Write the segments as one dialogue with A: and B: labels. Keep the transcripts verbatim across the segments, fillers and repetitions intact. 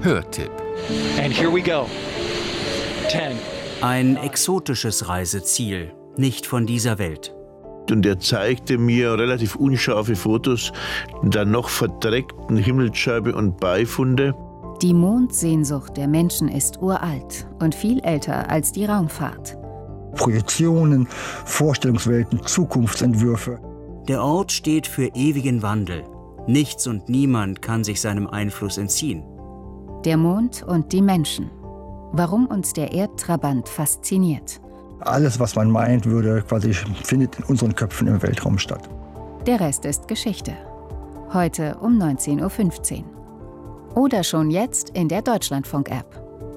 A: Hörtipp.
B: And here we go. Ten.
C: Ein exotisches Reiseziel, nicht von dieser Welt.
D: Und er zeigte mir relativ unscharfe Fotos der noch verdreckten Himmelsscheibe und Beifunde.
E: Die Mondsehnsucht der Menschen ist uralt und viel älter als die Raumfahrt.
F: Projektionen, Vorstellungswelten, Zukunftsentwürfe.
C: Der Ort steht für ewigen Wandel. Nichts und niemand kann sich seinem Einfluss entziehen.
E: Der Mond und die Menschen. Warum uns der Erdtrabant fasziniert.
F: Alles, was man meint, würde quasi findet in unseren Köpfen im Weltraum statt.
E: Der Rest ist Geschichte. Heute um neunzehn Uhr fünfzehn. Oder schon jetzt in der Deutschlandfunk-App.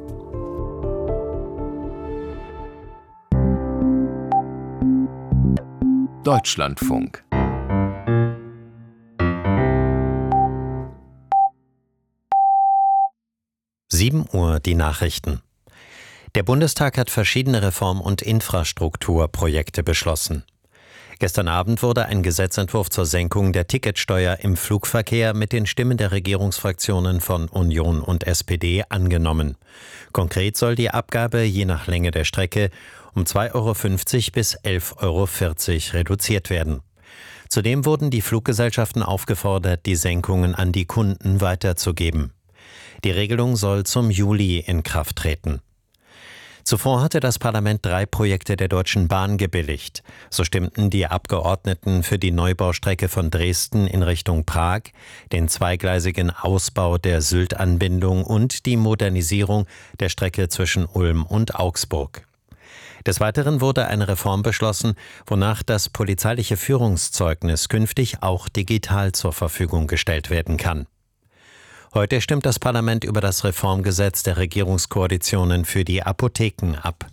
A: Deutschlandfunk.
G: sieben Uhr die Nachrichten. Der Bundestag hat verschiedene Reform- und Infrastrukturprojekte beschlossen. Gestern Abend wurde ein Gesetzentwurf zur Senkung der Ticketsteuer im Flugverkehr mit den Stimmen der Regierungsfraktionen von Union und S P D angenommen. Konkret soll die Abgabe je nach Länge der Strecke um zwei Euro fünfzig bis elf Euro vierzig reduziert werden. Zudem wurden die Fluggesellschaften aufgefordert, die Senkungen an die Kunden weiterzugeben. Die Regelung soll zum Juli in Kraft treten. Zuvor hatte das Parlament drei Projekte der Deutschen Bahn gebilligt. So stimmten die Abgeordneten für die Neubaustrecke von Dresden in Richtung Prag, den zweigleisigen Ausbau der Sylt-Anbindung und die Modernisierung der Strecke zwischen Ulm und Augsburg. Des Weiteren wurde eine Reform beschlossen, wonach das polizeiliche Führungszeugnis künftig auch digital zur Verfügung gestellt werden kann. Heute stimmt das Parlament über das Reformgesetz der Regierungskoalitionen für die Apotheken ab.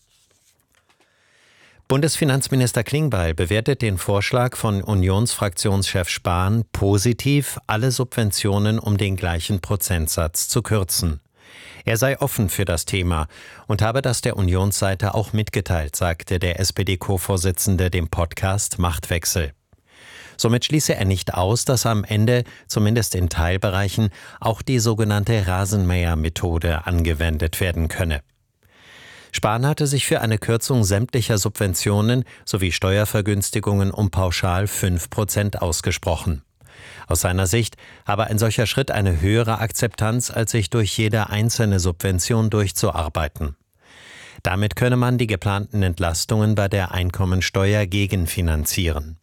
G: Bundesfinanzminister Klingbeil bewertet den Vorschlag von Unionsfraktionschef Spahn positiv, alle Subventionen um den gleichen Prozentsatz zu kürzen. Er sei offen für das Thema und habe das der Unionsseite auch mitgeteilt, sagte der S P D-Co-Vorsitzende dem Podcast Machtwechsel. Somit schließe er nicht aus, dass am Ende, zumindest in Teilbereichen, auch die sogenannte Rasenmäher-Methode angewendet werden könne. Spahn hatte sich für eine Kürzung sämtlicher Subventionen sowie Steuervergünstigungen um pauschal fünf Prozent ausgesprochen. Aus seiner Sicht habe ein solcher Schritt eine höhere Akzeptanz, als sich durch jede einzelne Subvention durchzuarbeiten. Damit könne man die geplanten Entlastungen bei der Einkommensteuer gegenfinanzieren.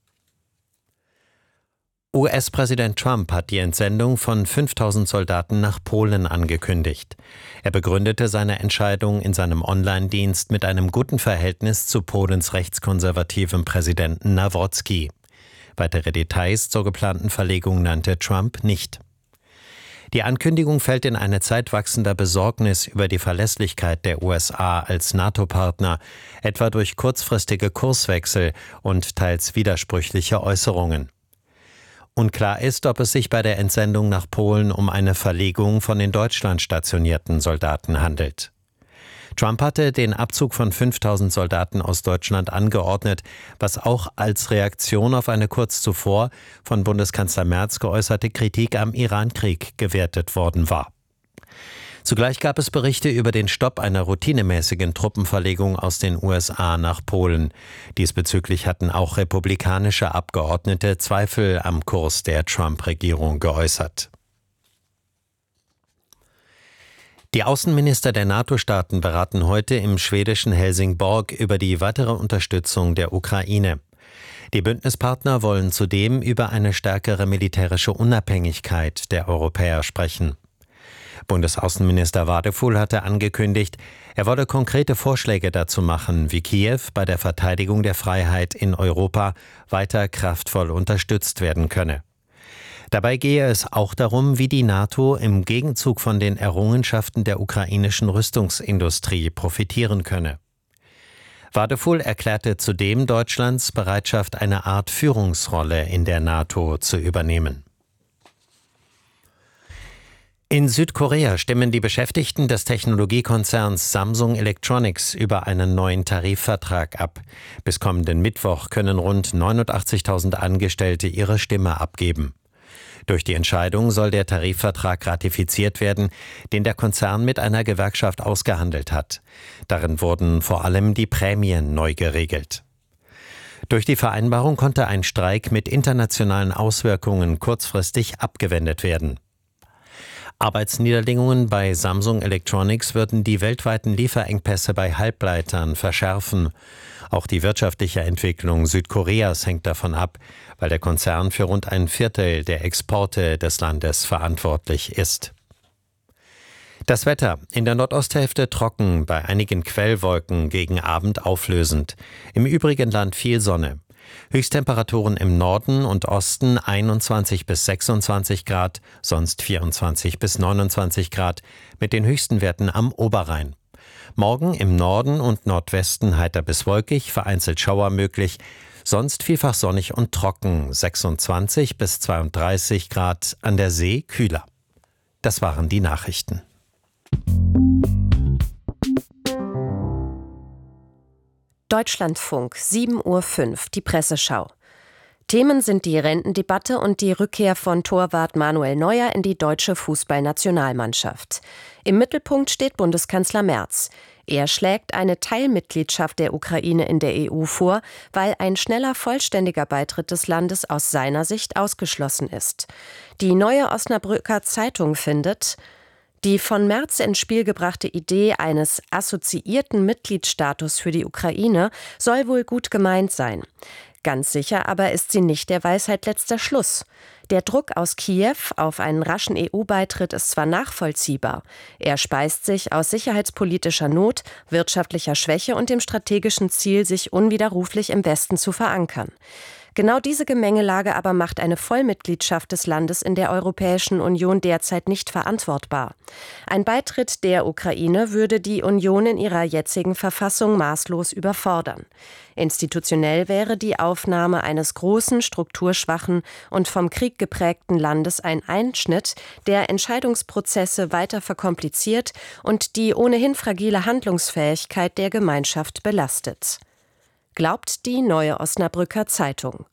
G: U S-Präsident Trump hat die Entsendung von fünftausend Soldaten nach Polen angekündigt. Er begründete seine Entscheidung in seinem Online-Dienst mit einem guten Verhältnis zu Polens rechtskonservativem Präsidenten Nawrocki. Weitere Details zur geplanten Verlegung nannte Trump nicht. Die Ankündigung fällt in eine Zeit wachsender Besorgnis über die Verlässlichkeit der U S A als NATO-Partner, etwa durch kurzfristige Kurswechsel und teils widersprüchliche Äußerungen. Unklar ist, ob es sich bei der Entsendung nach Polen um eine Verlegung von in Deutschland stationierten Soldaten handelt. Trump hatte den Abzug von fünftausend Soldaten aus Deutschland angeordnet, was auch als Reaktion auf eine kurz zuvor von Bundeskanzler Merz geäußerte Kritik am Iran-Krieg gewertet worden war. Zugleich gab es Berichte über den Stopp einer routinemäßigen Truppenverlegung aus den U S A nach Polen. Diesbezüglich hatten auch republikanische Abgeordnete Zweifel am Kurs der Trump-Regierung geäußert. Die Außenminister der NATO-Staaten beraten heute im schwedischen Helsingborg über die weitere Unterstützung der Ukraine. Die Bündnispartner wollen zudem über eine stärkere militärische Unabhängigkeit der Europäer sprechen. Bundesaußenminister Wadefuhl hatte angekündigt, er wolle konkrete Vorschläge dazu machen, wie Kiew bei der Verteidigung der Freiheit in Europa weiter kraftvoll unterstützt werden könne. Dabei gehe es auch darum, wie die NATO im Gegenzug von den Errungenschaften der ukrainischen Rüstungsindustrie profitieren könne. Wadefuhl erklärte zudem Deutschlands Bereitschaft, eine Art Führungsrolle in der NATO zu übernehmen. In Südkorea stimmen die Beschäftigten des Technologiekonzerns Samsung Electronics über einen neuen Tarifvertrag ab. Bis kommenden Mittwoch können rund neunundachtzigtausend Angestellte ihre Stimme abgeben. Durch die Entscheidung soll der Tarifvertrag ratifiziert werden, den der Konzern mit einer Gewerkschaft ausgehandelt hat. Darin wurden vor allem die Prämien neu geregelt. Durch die Vereinbarung konnte ein Streik mit internationalen Auswirkungen kurzfristig abgewendet werden. Arbeitsniederlegungen bei Samsung Electronics würden die weltweiten Lieferengpässe bei Halbleitern verschärfen. Auch die wirtschaftliche Entwicklung Südkoreas hängt davon ab, weil der Konzern für rund ein Viertel der Exporte des Landes verantwortlich ist. Das Wetter: In der Nordosthälfte trocken, bei einigen Quellwolken, gegen Abend auflösend. Im übrigen Land viel Sonne. Höchsttemperaturen im Norden und Osten einundzwanzig bis sechsundzwanzig Grad, sonst vierundzwanzig bis neunundzwanzig Grad, mit den höchsten Werten am Oberrhein. Morgen im Norden und Nordwesten heiter bis wolkig, vereinzelt Schauer möglich, sonst vielfach sonnig und trocken, sechsundzwanzig bis zweiunddreißig Grad, an der See kühler. Das waren die Nachrichten.
H: Deutschlandfunk, sieben Uhr fünf, die Presseschau. Themen sind die Rentendebatte und die Rückkehr von Torwart Manuel Neuer in die deutsche Fußballnationalmannschaft. Im Mittelpunkt steht Bundeskanzler Merz. Er schlägt eine Teilmitgliedschaft der Ukraine in der E U vor, weil ein schneller vollständiger Beitritt des Landes aus seiner Sicht ausgeschlossen ist. Die Neue Osnabrücker Zeitung findet: Die von Merz ins Spiel gebrachte Idee eines assoziierten Mitgliedsstatus für die Ukraine soll wohl gut gemeint sein. Ganz sicher aber ist sie nicht der Weisheit letzter Schluss. Der Druck aus Kiew auf einen raschen E U-Beitritt ist zwar nachvollziehbar, er speist sich aus sicherheitspolitischer Not, wirtschaftlicher Schwäche und dem strategischen Ziel, sich unwiderruflich im Westen zu verankern. Genau diese Gemengelage aber macht eine Vollmitgliedschaft des Landes in der Europäischen Union derzeit nicht verantwortbar. Ein Beitritt der Ukraine würde die Union in ihrer jetzigen Verfassung maßlos überfordern. Institutionell wäre die Aufnahme eines großen, strukturschwachen und vom Krieg geprägten Landes ein Einschnitt, der Entscheidungsprozesse weiter verkompliziert und die ohnehin fragile Handlungsfähigkeit der Gemeinschaft belastet. Glaubt die Neue Osnabrücker Zeitung.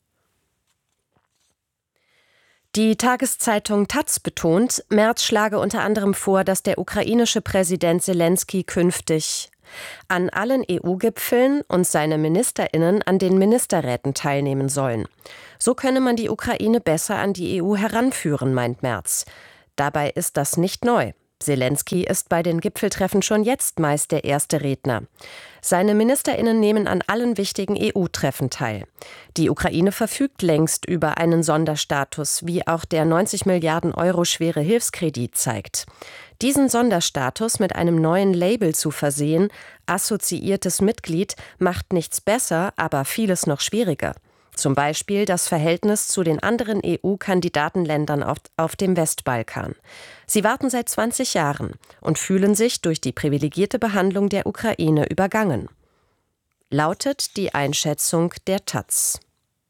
H: Die Tageszeitung Taz betont, Merz schlage unter anderem vor, dass der ukrainische Präsident Selenskyj künftig an allen E U-Gipfeln und seine MinisterInnen an den Ministerräten teilnehmen sollen. So könne man die Ukraine besser an die E U heranführen, meint Merz. Dabei ist das nicht neu. Selenskyj ist bei den Gipfeltreffen schon jetzt meist der erste Redner. Seine MinisterInnen nehmen an allen wichtigen E U-Treffen teil. Die Ukraine verfügt längst über einen Sonderstatus, wie auch der neunzig Milliarden Euro schwere Hilfskredit zeigt. Diesen Sonderstatus mit einem neuen Label zu versehen, assoziiertes Mitglied, macht nichts besser, aber vieles noch schwieriger. Zum Beispiel das Verhältnis zu den anderen E U-Kandidatenländern auf, auf dem Westbalkan. Sie warten seit zwanzig Jahren und fühlen sich durch die privilegierte Behandlung der Ukraine übergangen. Lautet die Einschätzung der Taz.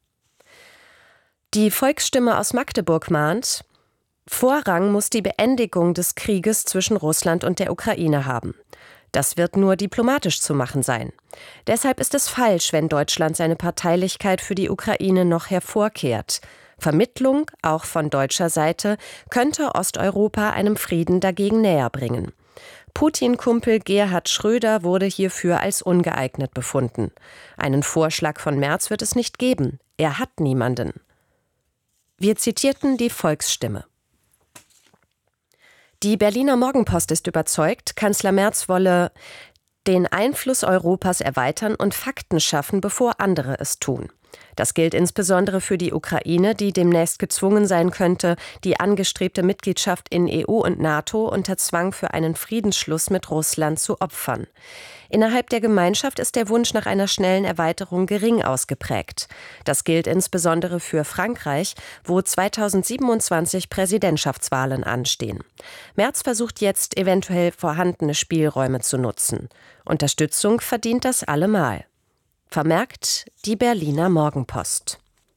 H: Die Volksstimme aus Magdeburg mahnt: Vorrang muss die Beendigung des Krieges zwischen Russland und der Ukraine haben. Das wird nur diplomatisch zu machen sein. Deshalb ist es falsch, wenn Deutschland seine Parteilichkeit für die Ukraine noch hervorkehrt. Vermittlung, auch von deutscher Seite, könnte Osteuropa einem Frieden dagegen näher bringen. Putin-Kumpel Gerhard Schröder wurde hierfür als ungeeignet befunden. Einen Vorschlag von Merz wird es nicht geben. Er hat niemanden. Wir zitierten die Volksstimme. Die Berliner Morgenpost ist überzeugt, Kanzler Merz wolle den Einfluss Europas erweitern und Fakten schaffen, bevor andere es tun. Das gilt insbesondere für die Ukraine, die demnächst gezwungen sein könnte, die angestrebte Mitgliedschaft in E U und NATO unter Zwang für einen Friedensschluss mit Russland zu opfern. Innerhalb der Gemeinschaft ist der Wunsch nach einer schnellen Erweiterung gering ausgeprägt. Das gilt insbesondere für Frankreich, wo zweitausendsiebenundzwanzig Präsidentschaftswahlen anstehen. Merz versucht jetzt, eventuell vorhandene Spielräume zu nutzen. Unterstützung verdient das allemal. Vermerkt die Berliner Morgenpost.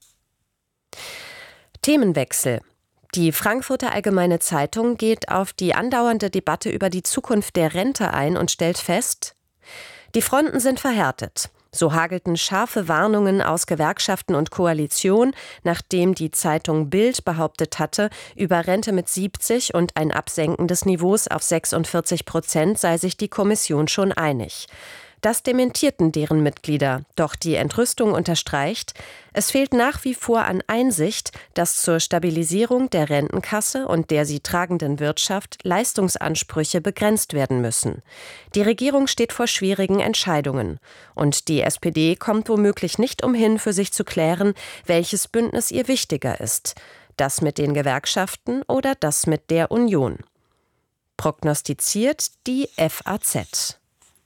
H: Themenwechsel. Die Frankfurter Allgemeine Zeitung geht auf die andauernde Debatte über die Zukunft der Rente ein und stellt fest: Die Fronten sind verhärtet. So hagelten scharfe Warnungen aus Gewerkschaften und Koalition, nachdem die Zeitung Bild behauptet hatte, über Rente mit siebzig und ein Absenken des Niveaus auf sechsundvierzig Prozent sei sich die Kommission schon einig. Das dementierten deren Mitglieder, doch die Entrüstung unterstreicht, es fehlt nach wie vor an Einsicht, dass zur Stabilisierung der Rentenkasse und der sie tragenden Wirtschaft Leistungsansprüche begrenzt werden müssen. Die Regierung steht vor schwierigen Entscheidungen und die S P D kommt womöglich nicht umhin, für sich zu klären, welches Bündnis ihr wichtiger ist, das mit den Gewerkschaften oder das mit der Union. Prognostiziert die F A Z.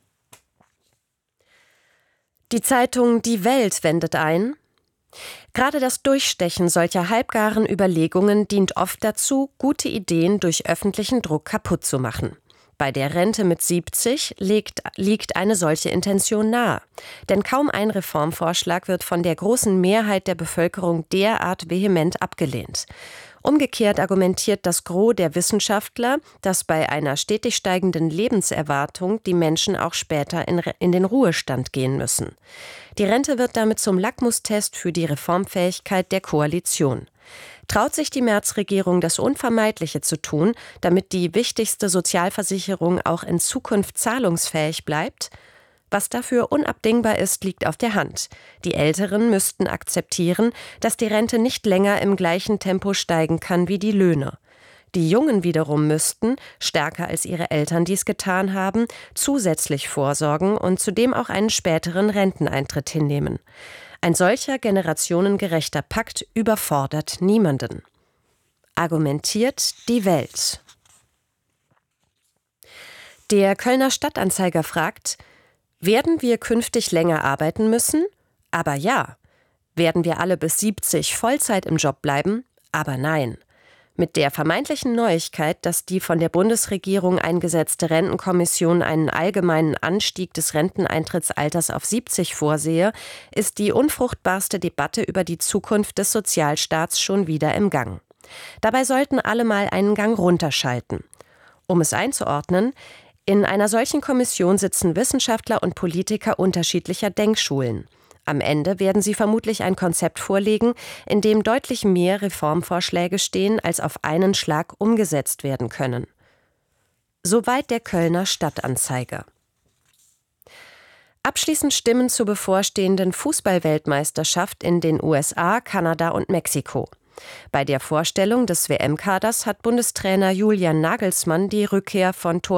H: Die Zeitung Die Welt wendet ein: Gerade das Durchstechen solcher halbgaren Überlegungen dient oft dazu, gute Ideen durch öffentlichen Druck kaputt zu machen. Bei der Rente mit siebzig liegt, liegt eine solche Intention nahe. Denn kaum ein Reformvorschlag wird von der großen Mehrheit der Bevölkerung derart vehement abgelehnt. Umgekehrt argumentiert das Gros der Wissenschaftler, dass bei einer stetig steigenden Lebenserwartung die Menschen auch später in, in den Ruhestand gehen müssen. Die Rente wird damit zum Lackmustest für die Reformfähigkeit der Koalition. Traut sich die Merz-Regierung das Unvermeidliche zu tun, damit die wichtigste Sozialversicherung auch in Zukunft zahlungsfähig bleibt? Was dafür unabdingbar ist, liegt auf der Hand. Die Älteren müssten akzeptieren, dass die Rente nicht länger im gleichen Tempo steigen kann wie die Löhne. Die Jungen wiederum müssten, stärker als ihre Eltern dies getan haben, zusätzlich vorsorgen und zudem auch einen späteren Renteneintritt hinnehmen. Ein solcher generationengerechter Pakt überfordert niemanden. Argumentiert die Welt. Der Kölner Stadtanzeiger fragt: Werden wir künftig länger arbeiten müssen? Aber ja. Werden wir alle bis siebzig Vollzeit im Job bleiben? Aber nein. Mit der vermeintlichen Neuigkeit, dass die von der Bundesregierung eingesetzte Rentenkommission einen allgemeinen Anstieg des Renteneintrittsalters auf siebzig vorsehe, ist die unfruchtbarste Debatte über die Zukunft des Sozialstaats schon wieder im Gang. Dabei sollten alle mal einen Gang runterschalten. Um es einzuordnen: In einer solchen Kommission sitzen Wissenschaftler und Politiker unterschiedlicher Denkschulen. Am Ende werden sie vermutlich ein Konzept vorlegen, in dem deutlich mehr Reformvorschläge stehen, als auf einen Schlag umgesetzt werden können. Soweit der Kölner Stadtanzeiger. Abschließend Stimmen zur bevorstehenden Fußball-Weltmeisterschaft in den U S A, Kanada und Mexiko. Bei der Vorstellung des W M-Kaders hat Bundestrainer Julian Nagelsmann die Rückkehr von Tor